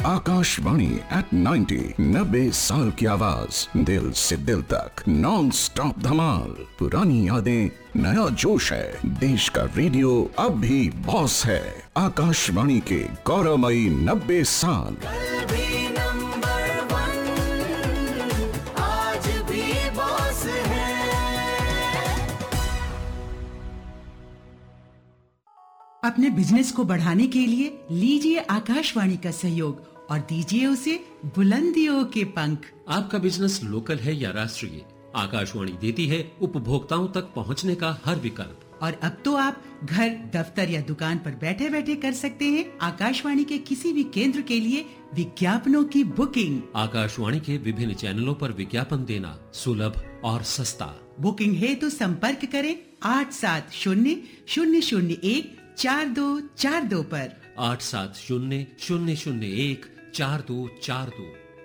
Akashvani eight 90, 90 साल की आवाज, दिल से दिल तक, नॉन स्टॉप धमाल। पुरानी यादें, नया जोश है, देश का रेडियो अब भी बॉस है। आकाशवाणी के गौरवमयी 90 साल। अपने बिजनेस को बढ़ाने के लिए लीजिए आकाशवाणी का सहयोग और दीजिए उसे बुलंदियों के पंख। आपका बिजनेस लोकल है या राष्ट्रीय, आकाशवाणी देती है उपभोक्ताओं तक पहुंचने का हर विकल्प। और अब तो आप घर, दफ्तर या दुकान पर बैठे बैठे कर सकते हैं आकाशवाणी के किसी भी केंद्र के लिए विज्ञापनों की बुकिंग। आकाशवाणी के विभिन्न चैनलों पर विज्ञापन देना सुलभ और सस्ता। बुकिंग है तो संपर्क करें 8700014242 पर। 8700014242।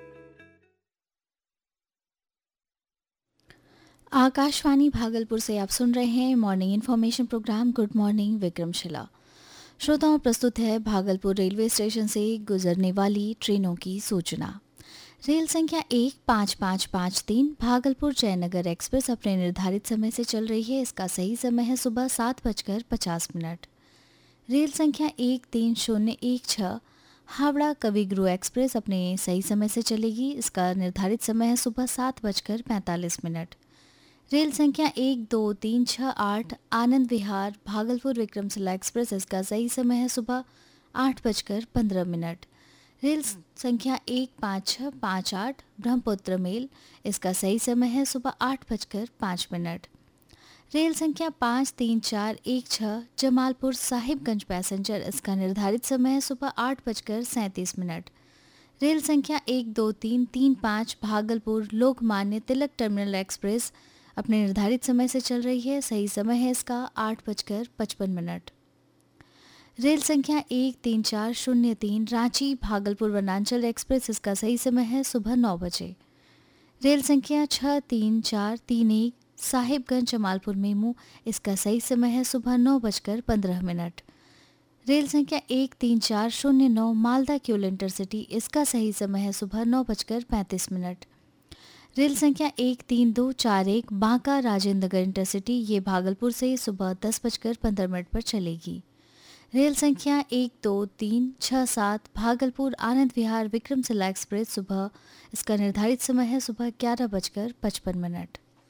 आकाशवाणी भागलपुर से आप सुन रहे हैं morning information programme good morning Vikramshila. श्रोताओं, प्रस्तुत है भागलपुर रेलवे स्टेशन से गुजरने वाली ट्रेनों की सूचना। रेल संख्या 15553 भागलपुर जयनगर एक्सप्रेस अपने निर्धारित समय से चल रही है। इसका सही समय है सुबह 7:50। रेल संख्या 13016 हावड़ा कविगुरु एक्सप्रेस अपने सही समय से चलेगी। इसका निर्धारित समय है सुबह 7:45। रेल संख्या 12368 आनंद विहार भागलपुर विक्रमशिला एक्सप्रेस, इसका सही समय है सुबह 8:15। रेल संख्या 15658 ब्रह्मपुत्र मेल, इसका सही समय है सुबह 8:05। रेल संख्या 53416 जमालपुर साहिबगंज पैसेंजर, इसका निर्धारित समय है सुबह 8:37। रेल संख्या 12335 भागलपुर लोकमान्य तिलक टर्मिनल एक्सप्रेस अपने निर्धारित समय से चल रही है। सही समय है इसका 8:55। रेल संख्या 13403 रांची भागलपुर वनांचल एक्सप्रेस, इसका सही समय है सुबह 9 बजे। रेल संख्या 63431 साहिबगंज जमालपुर मेमू, इसका सही समय है सुबह 9:15। रेल संख्या 13409 मालदा क्यूल इंटरसिटी, इसका सही समय है सुबह 9:35। रेल संख्या 13241 बांका राजेंद्रनगर इंटरसिटी, ये भागलपुर से सुबह 10:15 पर चलेगी। रेल संख्या 12367 भागलपुर आनंद विहार विक्रमशिला एक्सप्रेस सुबह, इसका निर्धारित समय है सुबह 11:55।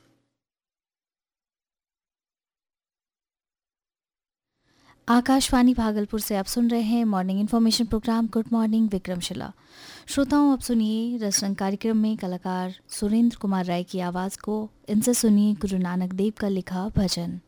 आकाशवाणी भागलपुर से आप सुन रहे हैं morning information programme good morning Vikramshila. श्रोताओं, अब सुनिए रसरंग कार्यक्रम में कलाकार सुरेंद्र कुमार राय की आवाज़ को। इनसे सुनिए गुरु नानक देव का लिखा भजन।